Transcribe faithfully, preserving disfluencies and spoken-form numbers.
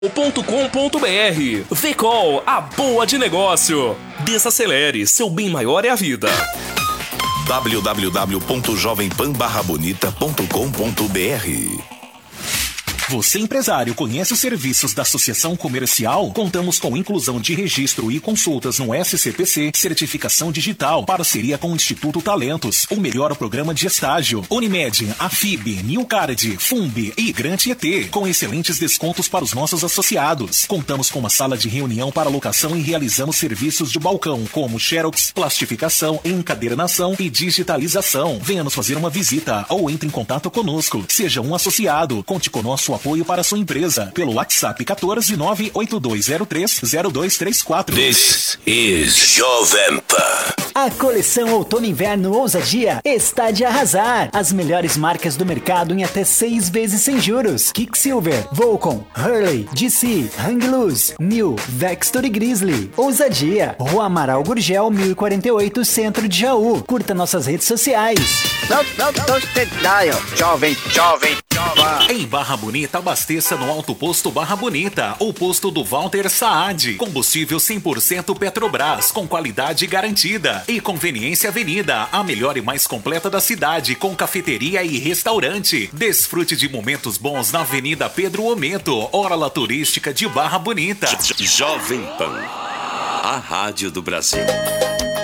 ponto com ponto br. Vecol, a boa de negócio. Desacelere, seu bem maior é a vida. w w w ponto jovem pan barra bonita ponto com ponto br. Você, empresário, conhece os serviços da Associação Comercial? Contamos com inclusão de registro e consultas no S C P C, certificação digital, parceria com o Instituto Talentos, o melhor programa de estágio, Unimed, Afib, Newcard, Fumb e Grant E T, com excelentes descontos para os nossos associados. Contamos com uma sala de reunião para locação e realizamos serviços de balcão, como xerox, plastificação, encadernação e digitalização. Venha nos fazer uma visita ou entre em contato conosco. Seja um associado. Conte com nosso apoio para sua empresa pelo WhatsApp quatorze nove oito dois zero três zero dois três quatro. This is Jovem Pan. A coleção Outono Inverno Ousadia está de arrasar. As melhores marcas do mercado em até seis vezes sem juros. Quicksilver, Volcom, Hurley, D C, Hang Loose, New, Vextor e Grizzly. Ousadia, Rua Amaral Gurgel, mil e quarenta e oito, Centro de Jaú. Curta nossas redes sociais. Não, não, não, dial. Jovem, jovem, jovem. Em Barra Bonita, abasteça no Alto Posto Barra Bonita, o posto do Walter Saad. Combustível cem por cento Petrobras, com qualidade garantida. E Conveniência Avenida, a melhor e mais completa da cidade, com cafeteria e restaurante. Desfrute de momentos bons na Avenida Pedro Ometo, orla turística de Barra Bonita. Jovem Pan, a rádio do Brasil.